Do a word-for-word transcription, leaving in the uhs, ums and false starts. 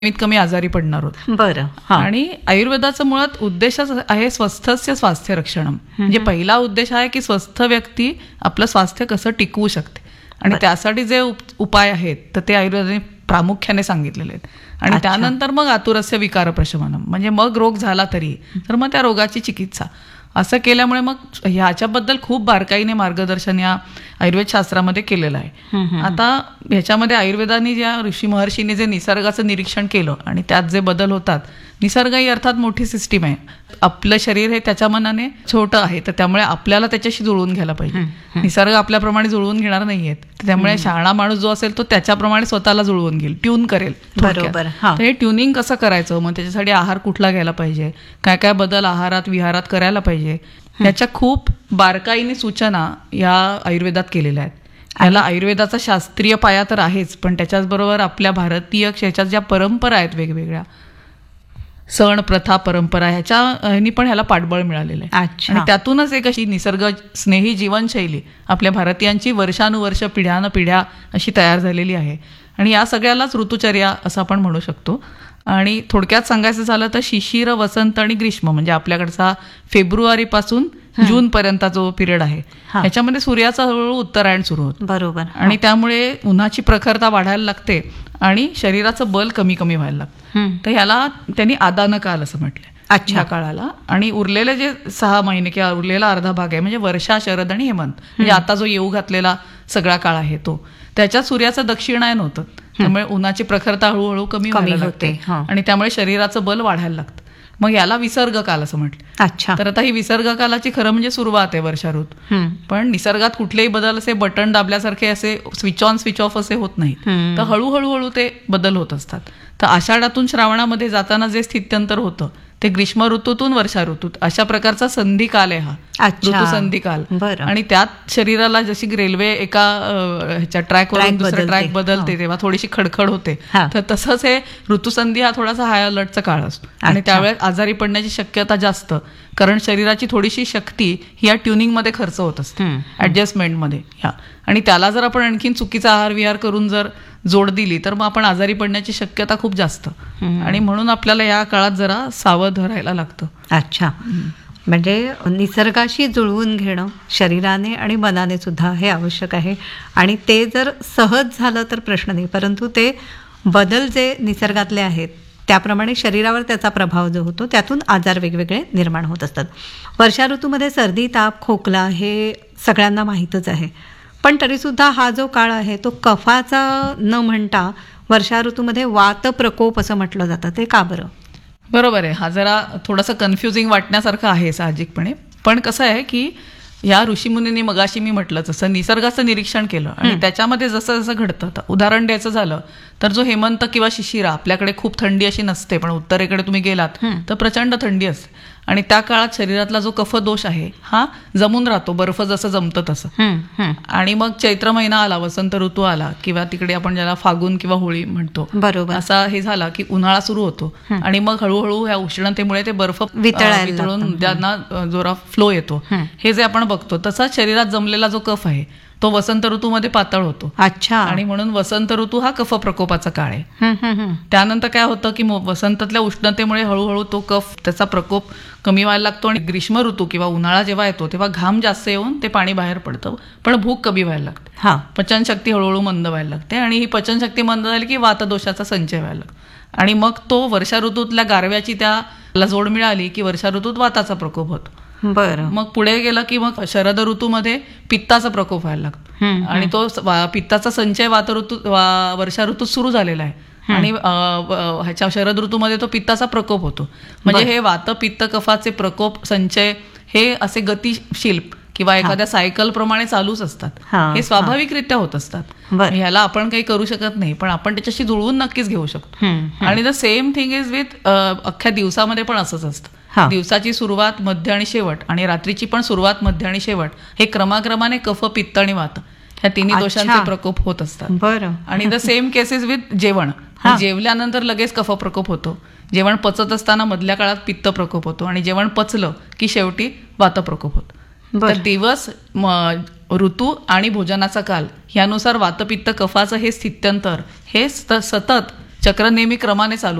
कमीत कमी आजारी पडणार आहोत. बरं. आणि आयुर्वेदाचं मुळात उद्देशच आहे स्वस्थस्य स्वास्थ्य रक्षणम. म्हणजे पहिला उद्देश आहे की स्वस्थ व्यक्ती आपलं स्वास्थ्य कसं टिकवू शकते आणि त्यासाठी जे उपाय आहेत तर ते आयुर्वेदाने प्रामुख्याने सांगितलेले आहेत. आणि त्यानंतर मग आतुरस्य विकार प्रशमनम, म्हणजे मग रोग झाला तरी तर मग त्या रोगाची चिकित्सा. असं केल्यामुळे मग ह्याच्याबद्दल खूप बारकाईने मार्गदर्शन या आयुर्वेद शास्त्रामध्ये केलेलं आहे. आता ह्याच्यामध्ये आयुर्वेदाने ज्या ऋषी महर्षींनी जे निसर्गाचं निरीक्षण केलं आणि त्यात जे बदल होतात, निसर्ग ही अर्थात मोठी सिस्टीम आहे. आपलं शरीर हे त्याच्या मनाने छोटं आहे, तर त्यामुळे आपल्याला त्याच्याशी जुळवून घ्यायला पाहिजे. निसर्ग आपल्याप्रमाणे जुळवून घेणार नाहीयेत, त्यामुळे शहाणा माणूस जो असेल तो त्याच्याप्रमाणे स्वतःला जुळवून घेईल, ट्यून करेल. बरोबर. तर हे ट्युनिंग कसं करायचं, मग त्याच्यासाठी आहार कुठला घ्यायला पाहिजे, काय काय बदल आहारात विहारात करायला पाहिजे, याच्या खूप बारकाईने सूचना या आयुर्वेदात केलेल्या आहेत. याला आयुर्वेदाचा शास्त्रीय पाया तर आहेच, पण त्याच्याचबरोबर आपल्या भारतीय ह्याच्यात ज्या परंपरा आहेत वेगवेगळ्या सण प्रथा परंपरा, ह्याच्या ह्यांनी पण ह्याला पाठबळ मिळालेलं आहे. आणि त्यातूनच एक अशी निसर्ग स्नेही जीवनशैली आपल्या भारतीयांची वर्षानुवर्ष पिढ्यानं पिढ्या अशी तयार झालेली आहे. आणि या सगळ्यालाच ऋतुचर्या असं आपण म्हणू शकतो. आणि थोडक्यात सांगायचं झालं तर शिशिर, वसंत आणि ग्रीष्म, म्हणजे आपल्याकडचा फेब्रुवारी पासून जून पर्यंत जो पिरियड आहे ह्याच्यामध्ये सूर्याचा हळूहळू उत्तरायण सुरू होतं. बरोबर. आणि त्यामुळे उन्हाची प्रखरता वाढायला लागते आणि शरीराचं बल कमी कमी व्हायला लागतं. तर ह्याला त्यांनी आदान काल असं म्हटलंय ह्या काळाला. आणि उरलेले जे सहा महिने किंवा उरलेला अर्धा भाग आहे म्हणजे वर्षा, शरद आणि हेमंत, म्हणजे आता जो येऊ घातलेला सगळा काळ आहे तो, त्याच्यात सूर्याचं दक्षिणायन होतं, त्यामुळे उन्हाची प्रखरता हळूहळू कमी व्हायला लागते आणि त्यामुळे शरीराचं बल वाढायला लागतं. मग याला विसर्ग काल असं म्हटलं. अच्छा. तर आता ही विसर्ग कालाची खरं म्हणजे सुरुवात आहे वर्षा ऋतू. पण निसर्गात कुठलेही बदल असे बटन दाबल्यासारखे असे स्विच ऑन स्विच ऑफ असे होत नाहीत, तर हळूहळू हळू ते बदल होत असतात. तर आषाढातून श्रावणामध्ये जाताना जे स्थित्यंतर होतं ते ग्रीष्म ऋतूतून वर्षा ऋतूत अशा प्रकारचा संधी काल आहे हा ऋतू संधी काल. आणि त्यात शरीराला जशी रेल्वे एका ह्याच्या ट्रॅकवरून दुसऱ्या ट्रॅक बदलते तेव्हा थोडीशी खडखड होते, तर तसंच हे ऋतुसंधी हा थोडासा हाय अलर्टचा काळ असतो. आणि त्यावेळेस आजारी पडण्याची शक्यता जास्त, कारण शरीराची थोडीशी शक्ती ही या ट्युनिंगमध्ये खर्च होत असते, ऍडजस्टमेंटमध्ये ह्या. आणि त्याला जर आपण आणखीन चुकीचा आहार विहार करून जर जोड दिली तर मग आपण आजारी पडण्याची शक्यता खूप जास्त. आणि म्हणून आपल्याला या काळात जरा सावध राहायला लागतं. अच्छा. म्हणजे निसर्गाशी जुळवून घेणं शरीराने आणि मनाने सुद्धा हे आवश्यक आहे. आणि ते जर सहज झालं तर प्रश्न नाही, परंतु ते बदल जे निसर्गातले आहेत त्याप्रमाणे शरीरावर त्याचा प्रभाव जो होतो त्यातून आजार वेगवेगळे निर्माण होत असतात. वर्षा ऋतूमध्ये सर्दी, ताप, खोकला हे सगळ्यांना माहीतच आहे, पण तरीसुद्धा हा जो काळ आहे तो कफाचा न म्हणता वर्षा ऋतूमध्ये वात प्रकोप असं म्हटलं जातं, ते का बरं? बरोबर आहे. हा जरा थोडासा कन्फ्युजिंग वाटण्यासारखं आहे साहजिकपणे, पण कसं आहे की या ऋषीमुनींनी मगाशी मी म्हटलं तसं निसर्गाचं निरीक्षण केलं आणि त्याच्यामध्ये जसं जसं घडतं. उदाहरण द्यायचं झालं तर जो हेमंत किंवा शिशिरा, आपल्याकडे खूप थंडी अशी नसते पण उत्तरेकडे तुम्ही गेलात तर प्रचंड थंडी असते. आणि त्या काळात शरीरातला जो कफ दोष आहे हा जमून राहतो, बर्फ जसं जमतं तसं. आणि मग चैत्र महिना आला, वसंत ऋतू आला, किंवा तिकडे आपण ज्याला फागुन किंवा होळी म्हणतो, बरोबर, असा हे झाला की उन्हाळा सुरू होतो आणि मग हळूहळू ह्या उष्णतेमुळे ते बर्फ वितळून त्यांना जोरा फ्लो येतो. हे जे आपण बघतो तसाच शरीरात जमलेला जो कफ आहे तो वसंत ऋतूमध्ये पातळ होतो. अच्छा. आणि म्हणून वसंत ऋतू हा कफ प्रकोपाचा काळ आहे. त्यानंतर काय होतं की वसंतातल्या उष्णतेमुळे हळूहळू तो कफ त्याचा प्रकोप कमी व्हायला लागतो आणि ग्रीष्म ऋतू किंवा उन्हाळा जेव्हा येतो तेव्हा घाम जास्त येऊन ते पाणी बाहेर पडतं, पण भूक कमी व्हायला लागते. हा, पचनशक्ती हळूहळू मंद व्हायला लागते आणि ही पचनशक्ती मंद झाली की वातदोषाचा संचय व्हायला लागतो. आणि मग तो वर्षा ऋतूतल्या गारव्याची त्याला जोड मिळाली की वर्षा ऋतूत वाताचा प्रकोप होतो. बरं. मग पुढे गेलं की मग शरद ऋतूमध्ये पित्ताचा प्रकोप व्हायला लागतो आणि तो पित्ताचा संचय वात ऋतू वर्षा ऋतूत सुरू झालेला आहे आणि ह्याच्या शरद ऋतूमध्ये तो पित्ताचा प्रकोप होतो. म्हणजे हे वात पित्त कफाचे प्रकोप संचय हे असे गतिशील किंवा एखाद्या सायकल प्रमाणे चालूच असतात. हे स्वाभाविकरित्या होत असतात. ह्याला आपण काही करू शकत नाही, पण आपण त्याच्याशी जुळवून नक्कीच घेऊ शकतो. आणि the same thing is with अख्ख्या दिवसामध्ये पण असंच असतं. दिवसाची सुरुवात, मध्य आणि शेवट, आणि रात्रीची पण सुरुवात, मध्य आणि शेवट हे क्रमाक्रमाने कफ, पित्त आणि वात ह्या तिन्ही दोषांचे प्रकोप होत असतात. बरं. आणि द सेम केसेस विथ जेवण. जेवल्यानंतर लगेच कफ प्रकोप होतो, जेवण पचत असताना मधल्या काळात पित्त प्रकोप होतो आणि जेवण पचलं की शेवटी वात प्रकोप होतो. तर दिवस, ऋतू आणि भोजनाचा काल ह्यानुसार वातपित्त कफाचं हे स्थित्यंतर हे सतत चक्र नेहमी क्रमाने चालू